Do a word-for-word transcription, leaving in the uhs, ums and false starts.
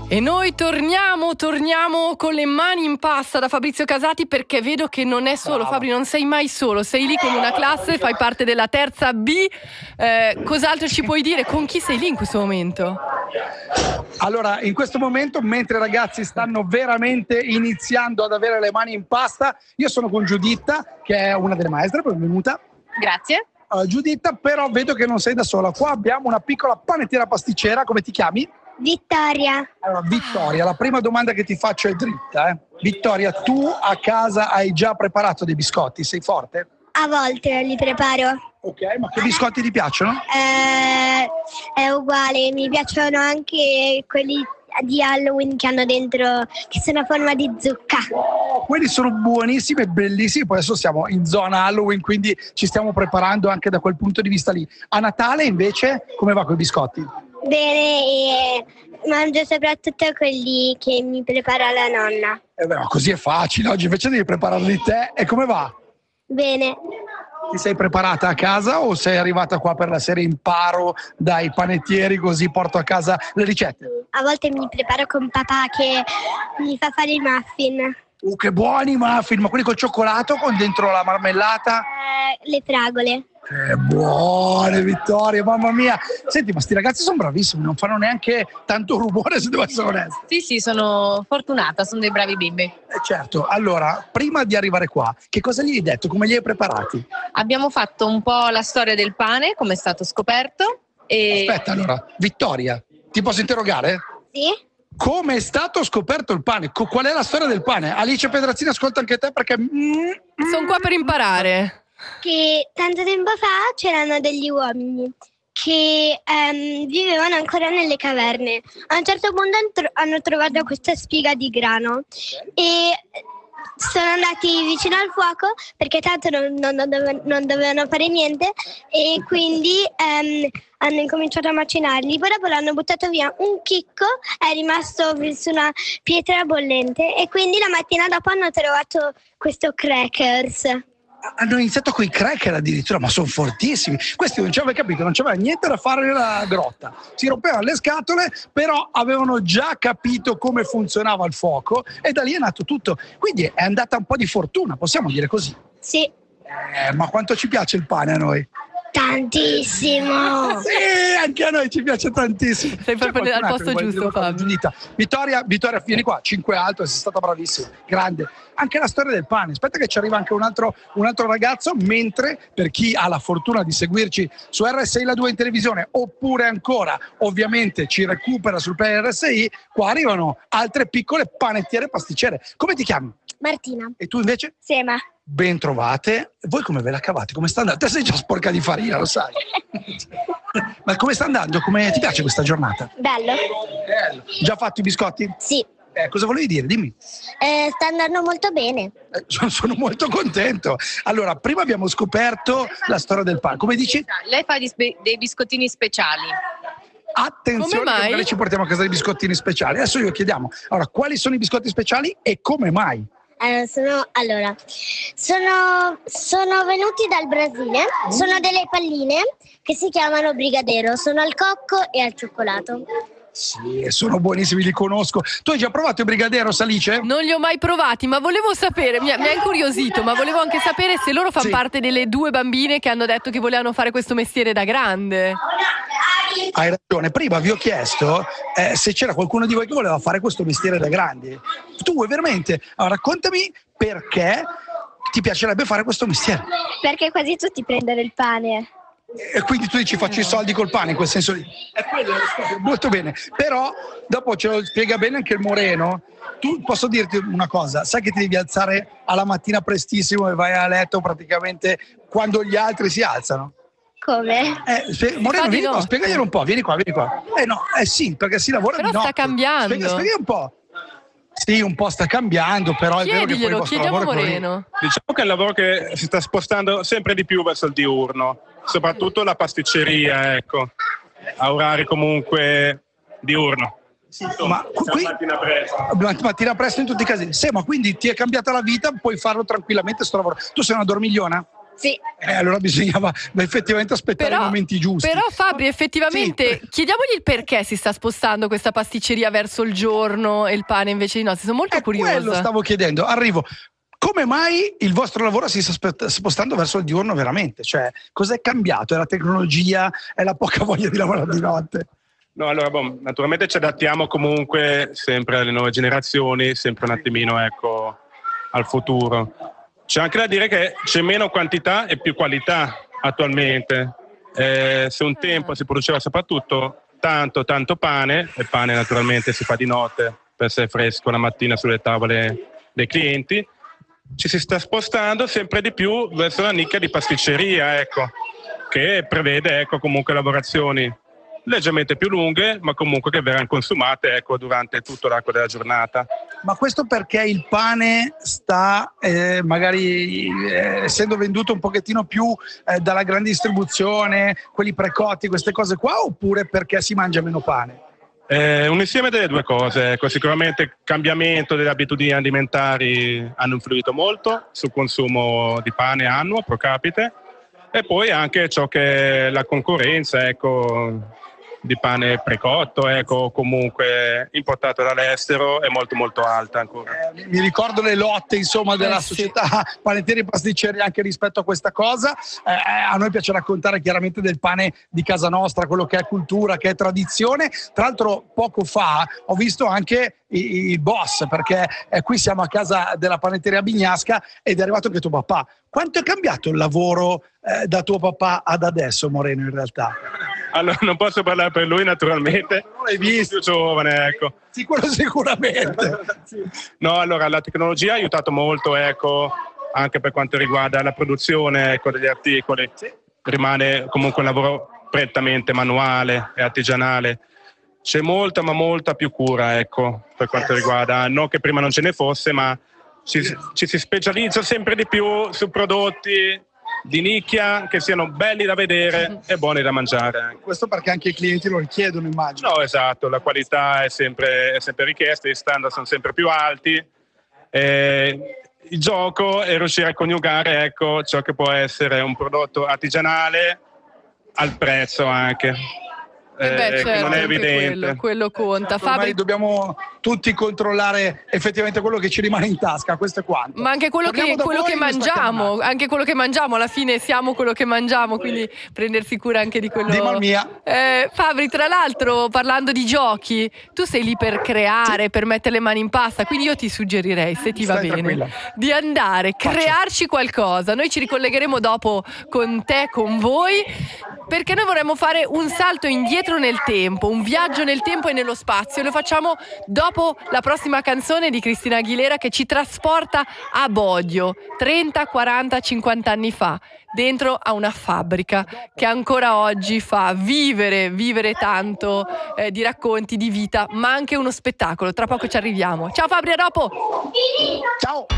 E noi torniamo, torniamo con le mani in pasta da Fabrizio Casati, perché vedo che non è solo. Brava. Fabri, non sei mai solo, sei lì con una classe, fai parte della terza B. Eh, cos'altro ci puoi dire? Con chi sei lì in questo momento? Allora, in questo momento, mentre i ragazzi stanno veramente iniziando ad avere le mani in pasta, io sono con Giuditta, che è una delle maestre, benvenuta. Grazie. Uh, Giuditta, però vedo che non sei da sola. Qua abbiamo una piccola panettiera pasticcera, come ti chiami? Vittoria. Allora, Vittoria, la prima domanda che ti faccio è dritta. Eh? Vittoria, tu a casa hai già preparato dei biscotti? Sei forte? A volte li preparo. Ok, ma che biscotti ti piacciono? Eh, è uguale, mi piacciono anche quelli di Halloween che hanno dentro, che sono a forma di zucca. Oh, quelli sono buonissimi e bellissimi. Poi adesso siamo in zona Halloween, quindi ci stiamo preparando anche da quel punto di vista lì. A Natale invece come va con i biscotti? Bene, e mangio soprattutto quelli che mi prepara la nonna. Eh beh, ma così è facile, oggi invece devi prepararli te. E come va? Bene. Ti sei preparata a casa o sei arrivata qua per la serie imparo dai panettieri così porto a casa le ricette? A volte mi preparo con papà che mi fa fare i muffin. Uh, che buoni muffin, ma quelli col cioccolato con dentro la marmellata? Eh, le fragole. Che buone, Vittoria, mamma mia. Senti, ma sti ragazzi sono bravissimi, non fanno neanche tanto rumore, se devo essere onesto. Sì, sì, sono fortunata, sono dei bravi bimbi. Eh certo, allora, prima di arrivare qua, che cosa gli hai detto? Come li hai preparati? Abbiamo fatto un po' la storia del pane, come è stato scoperto. E... Aspetta, allora, Vittoria, ti posso interrogare? Sì. Come è stato scoperto il pane? Qual è la storia del pane? Alice Pedrazzini, ascolta anche te perché... Sono qua per imparare. Che tanto tempo fa c'erano degli uomini che um, vivevano ancora nelle caverne. A un certo punto hanno trovato questa spiga di grano e sono andati vicino al fuoco perché tanto non, non, non, dove, non dovevano fare niente e quindi um, hanno incominciato a macinarli. Poi dopo l'hanno buttato via, un chicco è rimasto su una pietra bollente e quindi la mattina dopo hanno trovato questo crackers. Hanno iniziato con i cracker addirittura, ma sono fortissimi. Questi non ci avevano capito, non c'aveva niente da fare nella grotta. Si rompevano le scatole, però avevano già capito come funzionava il fuoco e da lì è nato tutto. Quindi è andata un po' di fortuna, possiamo dire così. Sì. Eh, ma quanto ci piace il pane a noi? Tantissimo. Sì, anche a noi ci piace tantissimo. Sei proprio al posto giusto, Fabio. Vittoria, Vittoria, vieni qua, cinque alto, sei stata bravissima, grande. Anche la storia del pane. Aspetta che ci arriva anche un altro, un altro ragazzo, mentre per chi ha la fortuna di seguirci su R S I La due in televisione oppure ancora ovviamente ci recupera sul Play R S I, qua arrivano altre piccole panettiere pasticcere. Come ti chiami? Martina. E tu invece? Sema. Ben trovate. Voi come ve la cavate? Come sta andando? Te sei già sporca di farina, lo sai. Ma come sta andando? Come ti piace questa giornata? Bello. Bello. Già fatto i biscotti? Sì. Eh, cosa volevi dire? Dimmi. Eh, sta andando molto bene. Eh, sono, sono molto contento. Allora, prima abbiamo scoperto la storia del pane. Come dici? Lei fa dei biscottini speciali. Attenzione, come mai? Che magari ci portiamo a casa dei biscottini speciali. Adesso io chiediamo, allora, quali sono i biscotti speciali e come mai? Eh, sono, allora, sono, sono venuti dal Brasile, sono delle palline che si chiamano brigadero, sono al cocco e al cioccolato. Sì, sono buonissimi, li conosco. Tu hai già provato il brigadero, Salice? Non li ho mai provati, ma volevo sapere, mi ha, mi ha incuriosito, ma volevo anche sapere se loro fanno sì. parte delle due bambine che hanno detto che volevano fare questo mestiere da grande. Hai ragione, prima vi ho chiesto eh, se c'era qualcuno di voi che voleva fare questo mestiere da grandi. Tu vuoi veramente? Allora, raccontami perché ti piacerebbe fare questo mestiere. Perché quasi tutti prendono il pane. E quindi tu dici faccio i soldi col pane, in quel senso lì. È quello, molto bene. Però dopo ce lo spiega bene anche il Moreno. Tu posso dirti una cosa, sai che ti devi alzare alla mattina prestissimo e vai a letto praticamente quando gli altri si alzano? Come? Eh, spie- Moreno, vieni qua, spiegaglielo un po', vieni qua, vieni qua. Eh no, eh sì, perché si lavora però di notte. sta cambiando. Spiega, spiega un po'. Sì, un po' sta cambiando, però è vero che poi il Chiediglielo, vostro chiediamo lavoro è così. Moreno. Diciamo che è un lavoro che si sta spostando sempre di più verso il diurno, soprattutto la pasticceria, ecco, a orari comunque diurno. Sì, ma qui, mattina presto. mattina presto in tutti i casi. Sì, ma quindi ti è cambiata la vita, puoi farlo tranquillamente sto lavoro. Tu sei una dormigliona? Sì. Eh, allora bisognava effettivamente aspettare Però, i momenti giusti. però Fabri, effettivamente, Sì. chiediamogli il perché si sta spostando questa pasticceria verso il giorno e il pane invece di no. Sono molto È curiosa. quello stavo chiedendo. Arrivo. Come mai il vostro lavoro si sta spe- spostando verso il diurno veramente? Cioè, cos'è cambiato? È la tecnologia? È la poca voglia di lavorare di notte? No, allora, boh, naturalmente ci adattiamo comunque sempre alle nuove generazioni, sempre un attimino, ecco, al futuro. C'è anche da dire che c'è meno quantità e più qualità attualmente. Eh, se un tempo si produceva soprattutto tanto, tanto pane, e pane naturalmente si fa di notte per essere fresco la mattina sulle tavole dei clienti, ci si sta spostando sempre di più verso la nicchia di pasticceria, ecco, che prevede, ecco, comunque lavorazioni leggermente più lunghe, ma comunque che verranno consumate, ecco, durante tutto l'arco della giornata. Ma questo perché il pane sta eh, magari eh, essendo venduto un pochettino più eh, dalla grande distribuzione, quelli precotti, queste cose qua, oppure perché si mangia meno pane? Eh, un insieme delle due cose, ecco, sicuramente il cambiamento delle abitudini alimentari hanno influito molto sul consumo di pane annuo pro capite, e poi anche ciò che è la concorrenza, ecco, di pane precotto, ecco, comunque importato dall'estero, è molto molto alta ancora. Eh, mi ricordo le lotte, insomma, della Eh, sì. società panettieri e pasticceri anche rispetto a questa cosa. Eh, a noi piace raccontare chiaramente del pane di casa nostra, quello che è cultura, che è tradizione. Tra l'altro poco fa ho visto anche i- il boss, perché eh, qui siamo a casa della panetteria Bignasca ed è arrivato anche tuo papà. Quanto è cambiato il lavoro eh, da tuo papà ad adesso, Moreno, in realtà? Allora, non posso parlare per lui naturalmente, Non l'hai sono visto? più giovane, ecco. Sì, quello sicuramente. No, allora la tecnologia ha aiutato molto, ecco, anche per quanto riguarda la produzione, ecco, degli articoli. Rimane comunque un lavoro prettamente manuale e artigianale. C'è molta, ma molta più cura, ecco, per quanto riguarda, non che prima non ce ne fosse, ma ci, ci si specializza sempre di più su prodotti di nicchia che siano belli da vedere e buoni da mangiare. Questo perché anche i clienti lo richiedono, immagino. No, esatto, la qualità è sempre, è sempre richiesta, gli standard sono sempre più alti. E il gioco è riuscire a coniugare, ecco, ciò che può essere un prodotto artigianale al prezzo anche. Eh beh, eh, che certo, non è anche evidente. quello, quello conta. Ormai Fabri, dobbiamo tutti controllare effettivamente quello che ci rimane in tasca, questo è quanto. ma anche quello Torniamo che, da quello voi che in questa mangiamo, chiamata. anche quello che mangiamo, alla fine siamo quello che mangiamo, quindi prendersi cura anche di quello. Di Malmia. Eh, Fabri, tra l'altro, parlando di giochi, tu sei lì per creare, per mettere le mani in pasta, quindi io ti suggerirei, se ti va Stai bene, tranquilla. di andare, crearci qualcosa. Noi ci ricollegheremo dopo con te, con voi, perché noi vorremmo fare un salto indietro nel tempo, un viaggio nel tempo e nello spazio. Lo facciamo dopo la prossima canzone di Cristina Aguilera, che ci trasporta a Bodio, trenta, quaranta, cinquanta anni fa, dentro a una fabbrica che ancora oggi fa vivere, vivere tanto eh, di racconti, di vita, ma anche uno spettacolo. Tra poco ci arriviamo. Ciao Fabri, a dopo! Ciao!